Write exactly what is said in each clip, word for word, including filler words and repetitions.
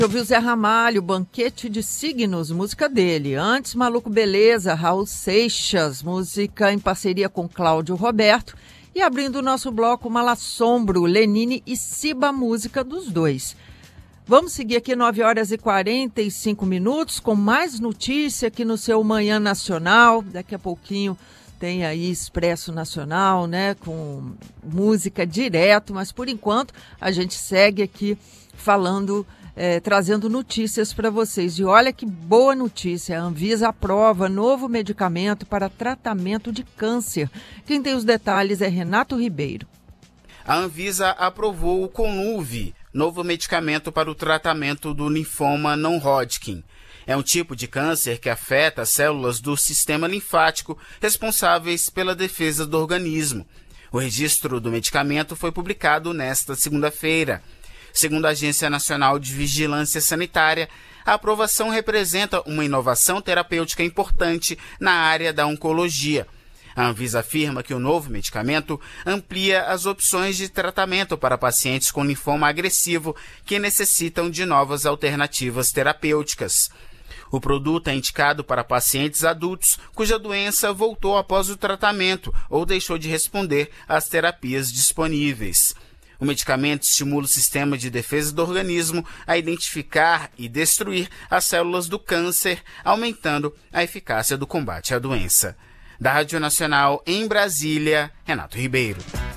Eu vi o Zé Ramalho, Banquete de Signos, música dele. Antes, Maluco Beleza, Raul Seixas, música em parceria com Cláudio Roberto. E abrindo o nosso bloco, Malassombro, Lenine e Siba, música dos dois. Vamos seguir aqui nove horas e quarenta e cinco minutos com mais notícia aqui no seu Manhã Nacional. Daqui a pouquinho tem aí Expresso Nacional, né, com música direto, mas por enquanto a gente segue aqui falando, é, trazendo notícias para vocês. E olha que boa notícia, a Anvisa aprova novo medicamento para tratamento de câncer. Quem tem os detalhes é Renato Ribeiro. A Anvisa aprovou o Conuvi, novo medicamento para o tratamento do linfoma não-Hodgkin. É um tipo de câncer que afeta as células do sistema linfático responsáveis pela defesa do organismo. O registro do medicamento foi publicado nesta segunda-feira. Segundo a Agência Nacional de Vigilância Sanitária, a aprovação representa uma inovação terapêutica importante na área da oncologia. A Anvisa afirma que o novo medicamento amplia as opções de tratamento para pacientes com linfoma agressivo que necessitam de novas alternativas terapêuticas. O produto é indicado para pacientes adultos cuja doença voltou após o tratamento ou deixou de responder às terapias disponíveis. O medicamento estimula o sistema de defesa do organismo a identificar e destruir as células do câncer, aumentando a eficácia do combate à doença. Da Rádio Nacional em Brasília, Renato Ribeiro.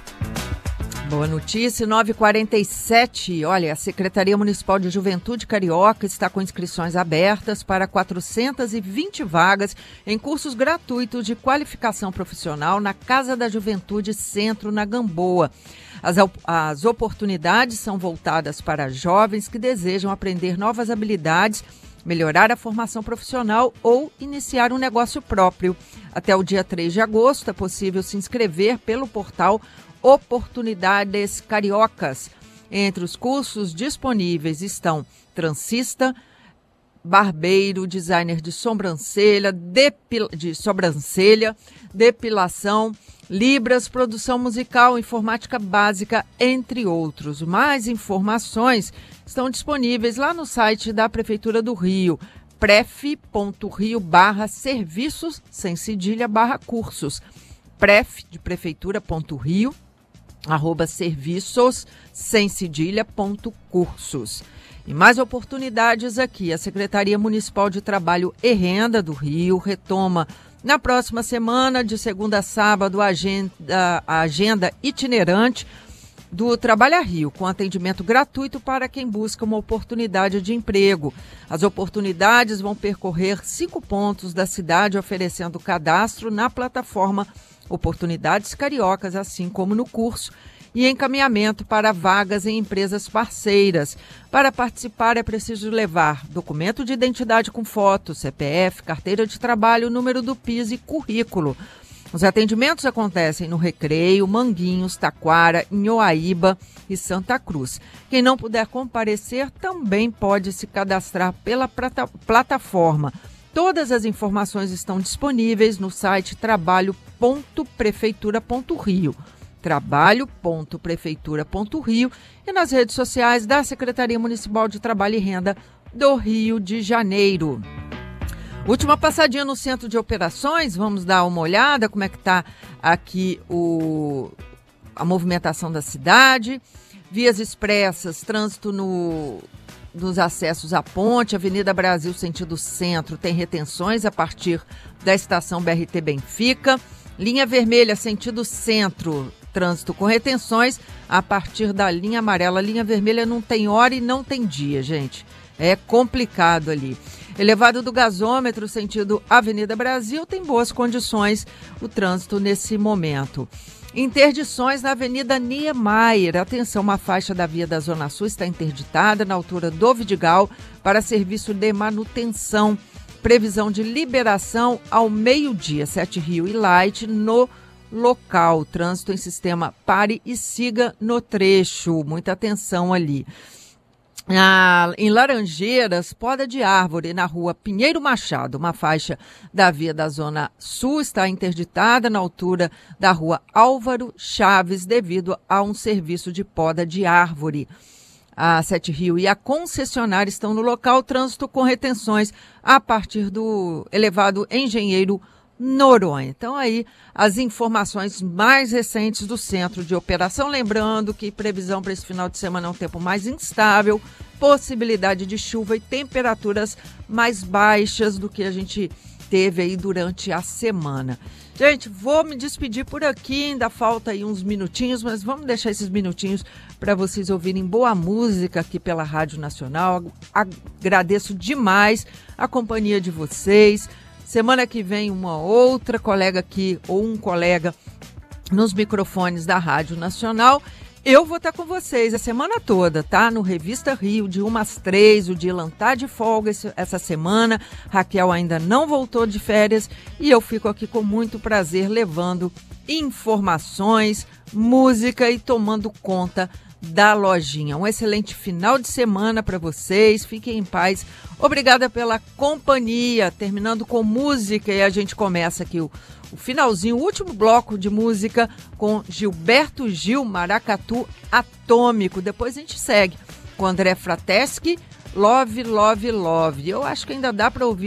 Boa notícia, nove e quarenta e sete. Olha, a Secretaria Municipal de Juventude Carioca está com inscrições abertas para quatrocentas e vinte vagas em cursos gratuitos de qualificação profissional na Casa da Juventude Centro, na Gamboa. As, as oportunidades são voltadas para jovens que desejam aprender novas habilidades, melhorar a formação profissional ou iniciar um negócio próprio. Até o dia três de agosto é possível se inscrever pelo portal Oportunidades Cariocas. Entre os cursos disponíveis estão transista, barbeiro, designer de sobrancelha, depil... de sobrancelha, depilação, libras, produção musical, informática básica, entre outros. Mais informações estão disponíveis lá no site da Prefeitura do Rio, pref.rio barra serviços, sem cedilha, barra cursos. Pref, de prefeitura.rio, arroba serviços, sem cedilha, ponto cursos. E mais oportunidades aqui. A Secretaria Municipal de Trabalho e Renda do Rio retoma na próxima semana, de segunda a sábado, a agenda, a agenda itinerante do Trabalha Rio, com atendimento gratuito para quem busca uma oportunidade de emprego. As oportunidades vão percorrer cinco pontos da cidade, oferecendo cadastro na plataforma Oportunidades Cariocas, assim como no curso, e encaminhamento para vagas em empresas parceiras. Para participar é preciso levar documento de identidade com foto, C P F, carteira de trabalho, número do P I S e currículo. Os atendimentos acontecem no Recreio, Manguinhos, Taquara, Inhoaíba e Santa Cruz. Quem não puder comparecer também pode se cadastrar pela plataforma. Todas as informações estão disponíveis no site trabalho ponto prefeitura ponto rio, trabalho ponto prefeitura ponto rio e nas redes sociais da Secretaria Municipal de Trabalho e Renda do Rio de Janeiro. Última passadinha no centro de operações, vamos dar uma olhada como é que está aqui o, a movimentação da cidade. Vias expressas, trânsito no, nos acessos à ponte, Avenida Brasil, sentido centro, tem retenções a partir da estação B R T Benfica. Linha vermelha, sentido centro, trânsito com retenções a partir da linha amarela. Linha vermelha não tem hora e não tem dia, gente. É complicado ali. Elevado do gasômetro, sentido Avenida Brasil, tem boas condições o trânsito nesse momento. Interdições na Avenida Niemeyer. Atenção, uma faixa da via da Zona Sul está interditada na altura do Vidigal para serviço de manutenção. Previsão de liberação ao meio-dia, Sete Rio e Light no local. Trânsito em sistema pare e siga no trecho. Muita atenção ali. Ah, em Laranjeiras, poda de árvore na rua Pinheiro Machado. Uma faixa da via da Zona Sul está interditada na altura da rua Álvaro Chaves devido a um serviço de poda de árvore. A Sete Rio e a concessionária estão no local, trânsito com retenções a partir do elevado Engenheiro Noronha. Então aí as informações mais recentes do centro de operação, lembrando que previsão para esse final de semana é um tempo mais instável, possibilidade de chuva e temperaturas mais baixas do que a gente teve aí durante a semana. Gente, vou me despedir por aqui, ainda falta aí uns minutinhos, mas vamos deixar esses minutinhos para vocês ouvirem boa música aqui pela Rádio Nacional. Agradeço demais a companhia de vocês. Semana que vem uma outra colega aqui, ou um colega nos microfones da Rádio Nacional. Eu vou estar com vocês a semana toda, tá? No Revista Rio, de uma às três, o Dylan tá de folga essa semana, Raquel ainda não voltou de férias e eu fico aqui com muito prazer levando informações, música e tomando conta da lojinha. Um excelente final de semana para vocês, fiquem em paz. Obrigada pela companhia, terminando com música e a gente começa aqui o, o finalzinho, o último bloco de música com Gilberto Gil, Maracatu Atômico. Depois a gente segue com André Frateschi, Love, Love, Love. Eu acho que ainda dá para ouvir